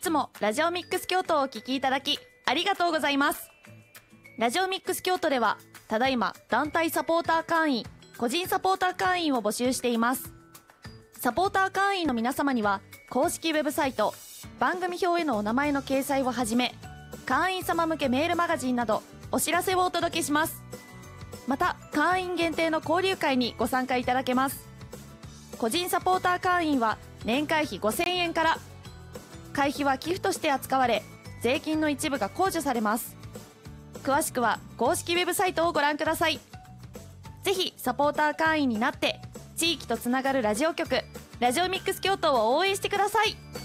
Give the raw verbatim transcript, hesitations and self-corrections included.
つもラジオミックス京都をお聞きいただきありがとうございます。ラジオミックス京都ではただいま団体サポーター会員、個人サポーター会員を募集しています。サポーター会員の皆様には公式ウェブサイト、番組表へのお名前の掲載をはじめ、会員様向けメールマガジンなどお知らせをお届けします。また会員限定の交流会にご参加いただけます。個人サポーター会員は年会費ごせんえんから。会費は寄付として扱われ、税金の一部が控除されます。詳しくは公式ウェブサイトをご覧ください。ぜひサポーター会員になって地域とつながるラジオ局、ラジオミックス京都を応援してください。